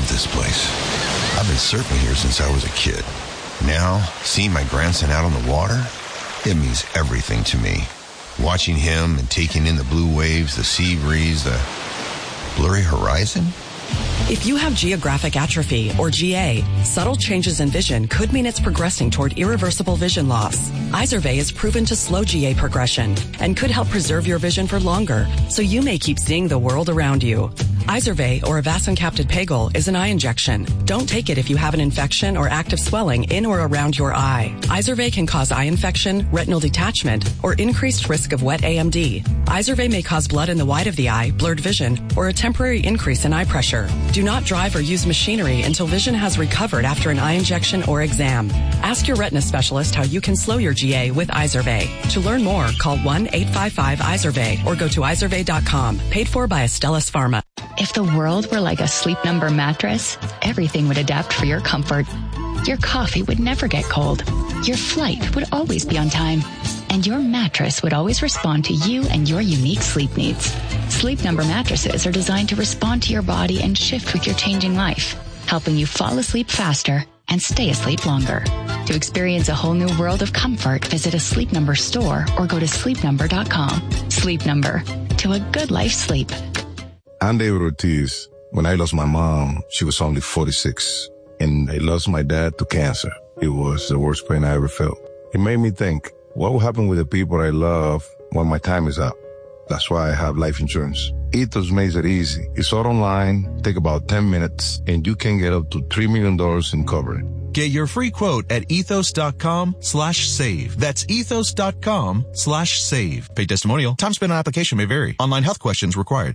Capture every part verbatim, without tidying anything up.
love this place. I've been surfing here since I was a kid. Now, seeing my grandson out on the water, it means everything to me. Watching him and taking in the blue waves, the sea breeze, the blurry horizon. If you have geographic atrophy, or G A, subtle changes in vision could mean it's progressing toward irreversible vision loss. Izervay is proven to slow G A progression and could help preserve your vision for longer, so you may keep seeing the world around you. Izervay, or avacincaptad pegol, is an eye injection. Don't take it if you have an infection or active swelling in or around your eye. Izervay can cause eye infection, retinal detachment, or increased risk of wet A M D. Izervay may cause blood in the white of the eye, blurred vision, or a temporary increase in eye pressure. Do not drive or use machinery until vision has recovered after an eye injection or exam. Ask your retina specialist how you can slow your G A with Izervay. To learn more, call one eight five five Izervay or go to izervay dot com. Paid for by Astellas Pharma. If the world were like a Sleep Number mattress, everything would adapt for your comfort. Your coffee would never get cold. Your flight would always be on time. And your mattress would always respond to you and your unique sleep needs. Sleep Number mattresses are designed to respond to your body and shift with your changing life, helping you fall asleep faster and stay asleep longer. To experience a whole new world of comfort, visit a Sleep Number store or go to sleep number dot com. Sleep Number. To a good life sleep. I'm David Ortiz. When I lost my mom, she was only forty-six. And I lost my dad to cancer. It was the worst pain I ever felt. It made me think, what will happen with the people I love when my time is up? That's why I have life insurance. Ethos makes it easy. It's all online, take about ten minutes, and you can get up to three million dollars in coverage. Get your free quote at ethos.com slash save. That's ethos.com slash save. Paid testimonial. Time spent on application may vary. Online health questions required.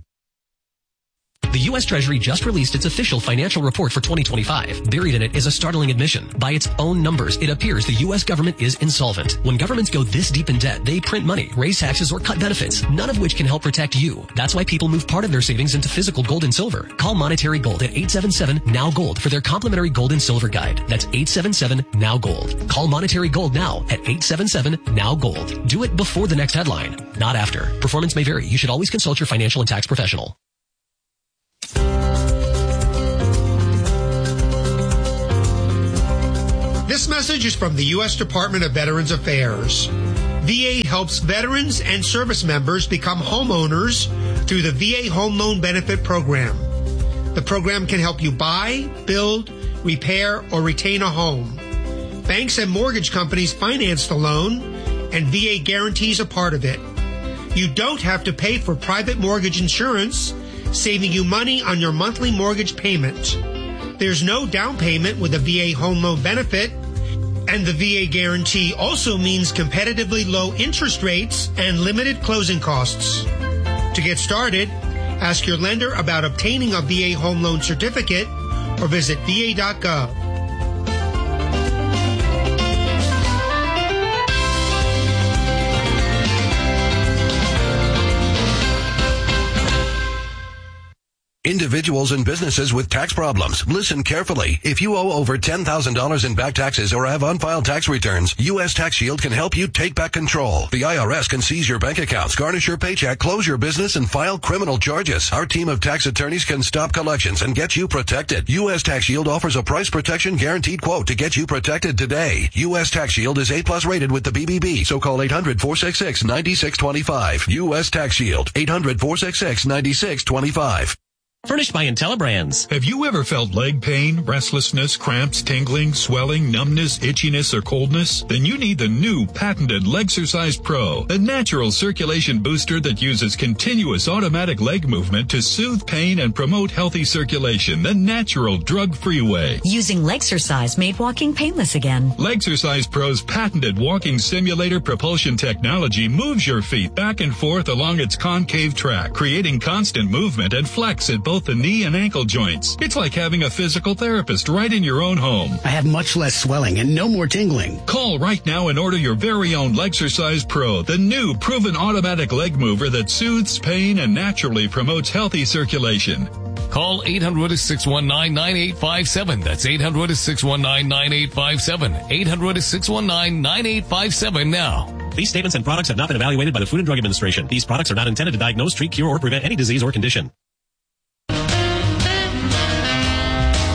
The U S Treasury just released its official financial report for twenty twenty-five. Buried in it is a startling admission. By its own numbers, it appears the U S government is insolvent. When governments go this deep in debt, they print money, raise taxes, or cut benefits, none of which can help protect you. That's why people move part of their savings into physical gold and silver. Call Monetary Gold at eight seven seven, N O W, GOLD for their complimentary gold and silver guide. That's eight seven seven, N O W, GOLD. Call Monetary Gold now at eight seven seven, N O W, GOLD. Do it before the next headline, not after. Performance may vary. You should always consult your financial and tax professional. This message is from the U S Department of Veterans Affairs. V A helps veterans and service members become homeowners through the V A Home Loan Benefit Program. The program can help you buy, build, repair, or retain a home. Banks and mortgage companies finance the loan, and V A guarantees a part of it. You don't have to pay for private mortgage insurance, saving you money on your monthly mortgage payment. There's no down payment with a V A home loan benefit, and the V A guarantee also means competitively low interest rates and limited closing costs. To get started, ask your lender about obtaining a V A home loan certificate or visit V A dot gov. Individuals and businesses with tax problems, listen carefully. If you owe over ten thousand dollars in back taxes or have unfiled tax returns, U S Tax Shield can help you take back control. The I R S can seize your bank accounts, garnish your paycheck, close your business, and file criminal charges. Our team of tax attorneys can stop collections and get you protected. U S Tax Shield offers a price protection guaranteed quote to get you protected today. U S Tax Shield is A plus rated with the B B B, so call eight hundred, four six six, nine six two five. U S Tax Shield, eight hundred, four six six, nine six two five. Furnished by IntelliBrands. Have you ever felt leg pain, restlessness, cramps, tingling, swelling, numbness, itchiness, or coldness? Then you need the new patented Legsercise Pro, a natural circulation booster that uses continuous automatic leg movement to soothe pain and promote healthy circulation the natural drug-free way. Using Legsercise made walking painless again. Legsercise Pro's patented walking simulator propulsion technology moves your feet back and forth along its concave track, creating constant movement and flex at both the knee and ankle joints. It's like having a physical therapist right in your own home. I have much less swelling and no more tingling. Call right now and order your very own Legsercise Pro, the new proven automatic leg mover that soothes pain and naturally promotes healthy circulation. Call eight hundred, six one nine, nine eight five seven. That's eight hundred, six one nine, nine eight five seven. eight hundred, six one nine, nine eight five seven now. These statements and products have not been evaluated by the Food and Drug Administration. These products are not intended to diagnose, treat, cure, or prevent any disease or condition.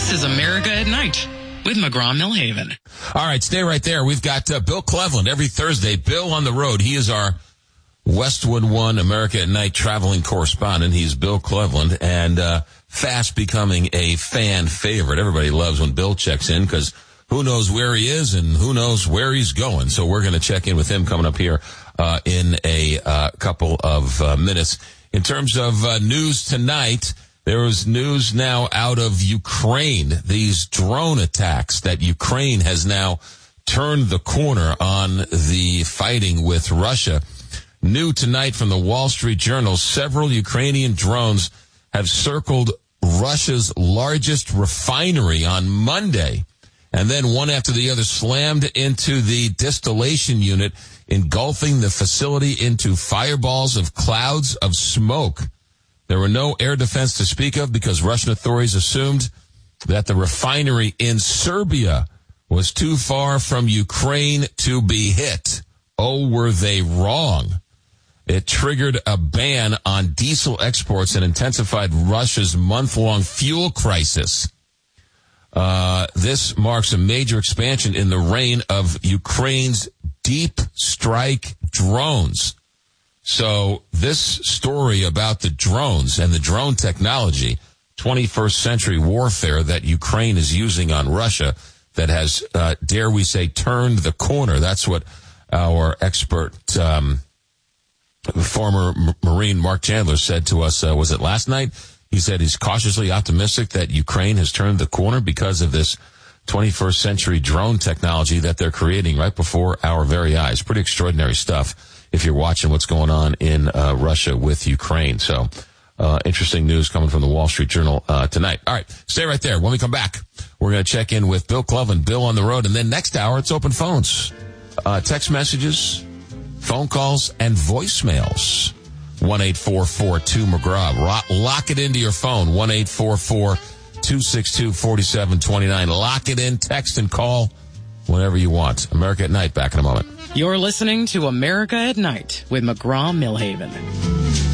This is America at Night with McGraw-Millhaven. All right, stay right there. We've got uh, Bill Cleveland every Thursday. Bill on the road. He is our Westwood One America at Night traveling correspondent. He's Bill Cleveland, and uh, fast becoming a fan favorite. Everybody loves when Bill checks in because who knows where he is and who knows where he's going. So we're going to check in with him coming up here uh, in a uh, couple of uh, minutes. In terms of uh, news tonight, there is news now out of Ukraine, these drone attacks that Ukraine has now turned the corner on the fighting with Russia. New tonight from the Wall Street Journal, several Ukrainian drones have circled Russia's largest refinery on Monday, and then one after the other slammed into the distillation unit, engulfing the facility into fireballs of clouds of smoke. There were no air defense to speak of because Russian authorities assumed that the refinery in Serbia was too far from Ukraine to be hit. Oh, were they wrong? It triggered a ban on diesel exports and intensified Russia's month-long fuel crisis. Uh, this marks a major expansion in the reign of Ukraine's deep strike drones. So this story about the drones and the drone technology, twenty-first century warfare that Ukraine is using on Russia that has, uh, dare we say, turned the corner. That's what our expert, um, former Marine Mark Chandler said to us, uh, was it last night? He said he's cautiously optimistic that Ukraine has turned the corner because of this twenty-first century drone technology that they're creating right before our very eyes. Pretty extraordinary stuff if you're watching what's going on in uh, Russia with Ukraine. So uh, interesting news coming from the Wall Street Journal uh, tonight. All right, stay right there. When we come back, we're going to check in with Bill Cleveland, Bill on the road, and then next hour, it's open phones, uh, text messages, phone calls, and voicemails. one eight four four two McGraw. Lock, lock it into your phone. one eight four four two six two four seven two nine. Lock it in, text and call whenever you want. America at Night, back in a moment. You're listening to America at Night with McGraw-Millhaven.